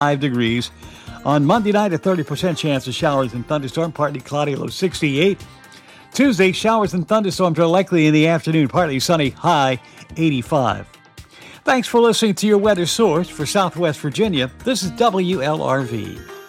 5 degrees. On Monday night, a 30% chance of showers and thunderstorms, partly cloudy, low 68. Tuesday, showers and thunderstorms are likely in the afternoon, partly sunny, high 85. Thanks for listening to your weather source for Southwest Virginia. This is WLRV.